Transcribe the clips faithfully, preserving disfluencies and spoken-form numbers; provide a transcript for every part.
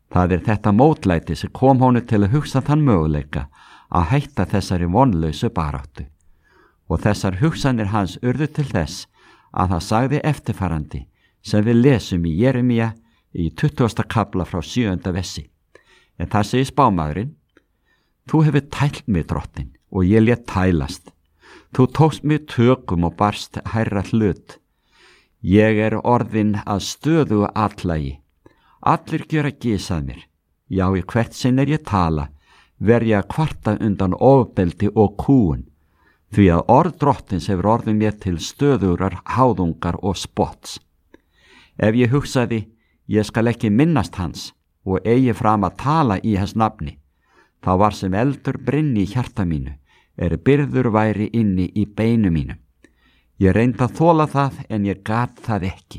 Það er þetta mótlæti sem kom honum til að hugsa þann möguleika að hætta þessari vonlausu baráttu. Og þessar hugsanir hans urðu til þess að það sagði eftirfarandi sem við lesum í Jeremía í tuttugasta kafla frá sjöunda vessi. En það segir spámaðurinn: Þú hefur tælt mig, drottin, og ég lét tælast. Þú tókst mig tökum og barst hærra hlut. Ég er orðin að stöðugu atlægi. Allir gjöra gysað mér. Já, í hvert sinn er ég tala, verð ég að kvarta undan ofbeldi og kúun, því að orð drottins hefur orðið mér til stöðurar háðungar og spotts. Ef ég hugsaði, ég skal ekki minnast hans og eigi fram að tala í hans nafni, þá var sem eldur brynni í hjarta mínu, er byrður væri inni í beinu mínu. Ég reyndi að þola það en ég gat það ekki.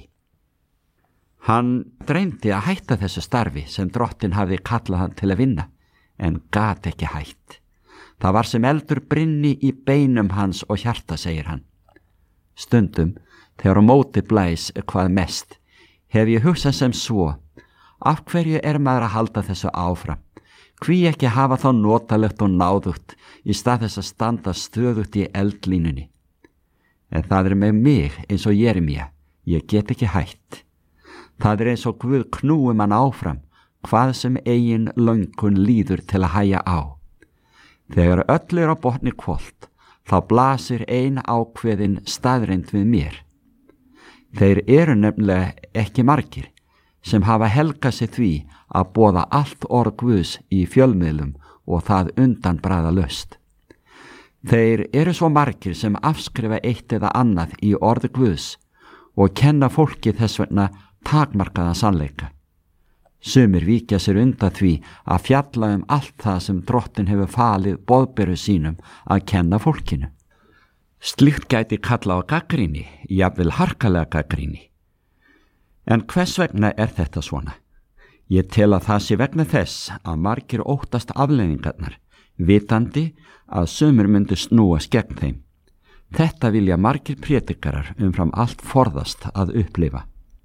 Hann dreymdi að hætta þessu starfi sem drottin hafði kallað hann til að vinna, en gat ekki hætt. Það var sem eldur brynni í beinum hans og hjarta, segir hann. Stundum, þegar á móti blæs hvað mest, hef ég hugsað sem svo: af hverju er maður að halda þessu áfram? Hví ekki hafa þá notalegt og náðugt í stað þess að standa stöðugt í eldlínunni? En það er með mig eins og Jeremía, ég get ekki hætt. Það er eins og Guð knúi mann áfram, hvað sem eigin löngun líður til að hæja á. Þegar öll er á botni hvolft, þá blasir ein ákveðin staðreind við mér. Þeir eru nefnilega ekki margir sem hafa helgað sig því að boða allt orð Guðs í fjölmiðlum og það undan bragðalaust. Þeir eru svo margir sem afskrifa eitt eða annað í orði Guðs og kenna fólki þess vegna takmarkaða sannleika. Sumir víkja sér undan því að fjalla um allt það sem drottin hefur falið boðberu sínum að kenna fólkinu. Slíkt gæti kalla á gagnrýni, jafnvel harkalega gagnrýni. En hvers vegna er þetta svona? Ég tel að það sé vegna þess að margir óttast afleiðingarnar, vitandi að sumir myndu snúast gegn þeim. Þetta vilja margir prédikarar umfram allt forðast að upplifa.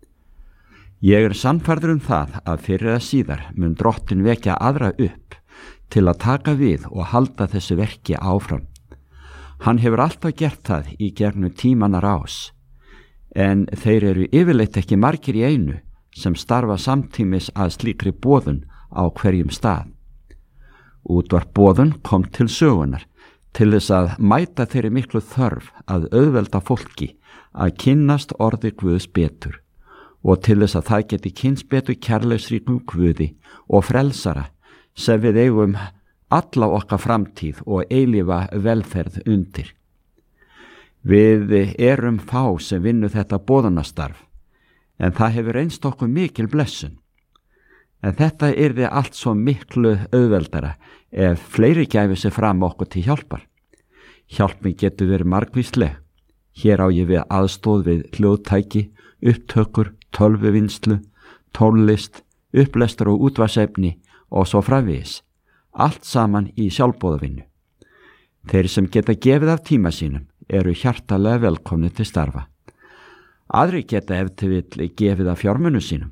Ég er sannfærður um það að fyrir að síðar mun drottin vekja aðra upp til að taka við og halda þessu verki áfram. Hann hefur alltaf gert það í gegnum tímanna rás, en þeir eru yfirleitt ekki margir í einu sem starfa samtímis að slíkri boðun á hverjum stað. Útvarp boðun kom til sögunar til þess að mæta þeirri miklu þörf að auðvelda fólki að kynnast orði Guðs betur og til þess að það geti kynnst betur kærleiksríkum Guði og frelsara sem við eigum alla okkar framtíð og eilífa velferð undir. Við erum fá sem vinnu þetta boðunastarf, en það hefur reynst okkur mikil blessun. En þetta yrði allt svo miklu auðveldara ef fleiri gæfi sig fram okkur til hjálpar. Hjálpin getur verið margvísleg. Hér á ég við aðstóð við hljóðtæki, upptökur, tölvuvinnslu, tónlist, upplestur og útvarpsefni og svo framvegis. Allt saman í sjálfboðavinnu. Þeir sem geta gefið af tíma sínum eru hjartalega velkomni til starfa. Aðri geta ef til vill gefið af fjármunum sínum.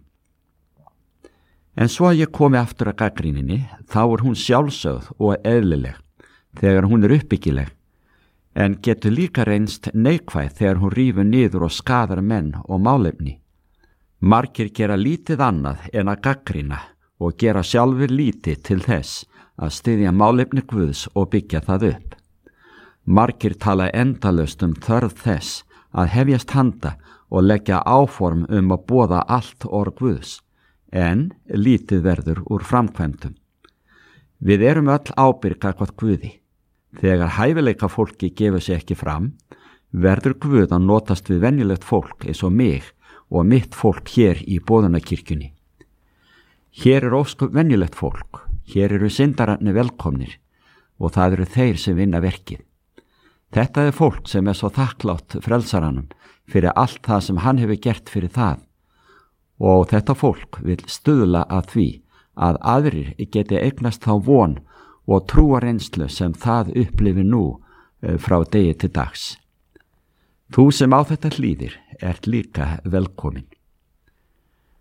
En svo að ég komi aftur að gagnrýninni, þá er hún sjálfsögð og eðlileg þegar hún er uppbyggileg, en getur líka reynst neikvæð þegar hún rífur niður og skadar menn og málefni. Margir gera lítið annað en að gagnrýna og gera sjálfur lítið til þess að styðja málefni Guðs og byggja það upp. Margir tala endalaust um þörf þess að hefjast handa og leggja áform um að boða allt orð Guðs, en lítið verður úr framkvæmdum. Við erum öll ábyrg gagnvart Guði. Þegar hæfileika fólki gefur sig ekki fram, verður Guð að notast við venjulegt fólk eins og mig og mitt fólk hér í boðunarkirkjunni. Hér er ósköp venjulegt fólk, hér eru syndararnir velkomnir og það eru þeir sem vinna verkið. Þetta er fólk sem er svo þakklátt frelsaranum fyrir allt það sem hann hefur gert fyrir það, og þetta fólk vil stuðla að því að aðrir geti eignast þá von og trúa reynslu sem það upplifi nú frá degi til dags. Þú sem á þetta hlýðir ert líka velkomin.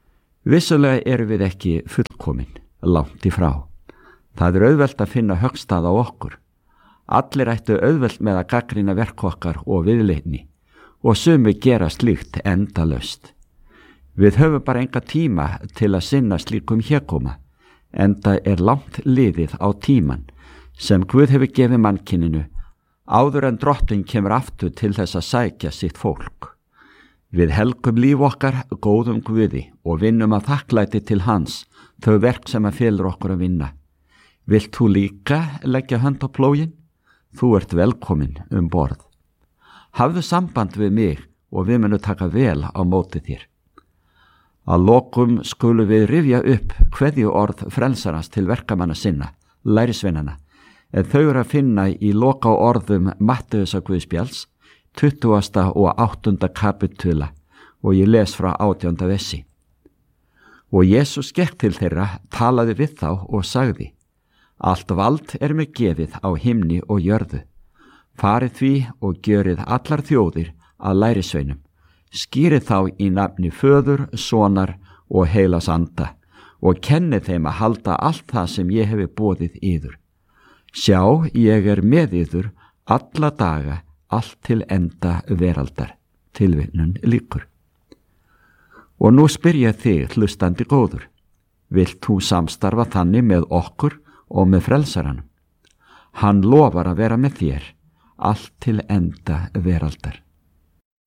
Vissulega eru við ekki fullkomin, langt í frá. Það er auðvelt að finna höggstað á okkur. Allir ættu auðvelt með að gagnrýna verk okkar og viðleitni og sumi gera slíkt endalaust. Við höfum bara enga tíma til að sinna slíkum hégóma, enda er langt liðið á tíman sem Guð hefur gefið mannkyninu áður en drottinn kemur aftur til þess að sækja sitt fólk. Við helgum líf okkar góðum Guði og vinnum að þakklæti til hans þau verk sem að felur okkur að vinna. Vilt þú líka leggja hönd á plógin? Þú ert velkomin um borð. Hafðu samband við mig og við munum taka vel á móti þér. Að lokum skulum við rifja upp kveðju orð frelsarans til verkamanna sinna, lærisveinana, en þau eru að finna í loka orðum Mattheusar Guðspjalls, tuttugasta og áttunda kapitula, og ég les frá átjánda vessi. Og Jesús gekk til þeirra, talaði við þá og sagði: Allt vald er mér gefið á himni og jörðu. Farið því og gjörið allar þjóðir að lærisveinum. Skýrið þá í nafni Föður, Sonar og Heilags Anda og kennið þeim að halda allt það sem ég hefi boðið yður. Sjá, ég er með yður alla daga, allt til enda veraldar. Tilvitnun lýkur. Og nú spyr ég þig, hlustandi góður, vilt þú samstarfa þannig með okkur og með frelsaranum? Hann lofar að vera með þér, allt til enda veraldar.